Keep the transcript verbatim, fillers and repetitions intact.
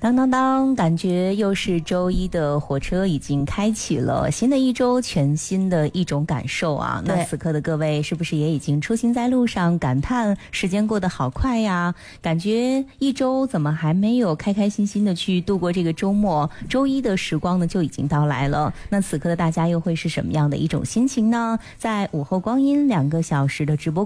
当当当，感觉又是周一的火车已经开启了，新的一周，全新的一种感受啊。那此刻的各位是不是也已经出行在路上，感叹时间过得好快呀？感觉一周怎么还没有开开心心的去度过这个周末，周一的时光呢就已经到来了。那此刻的大家又会是什么样的一种心情呢？在午后光阴两个小时的直播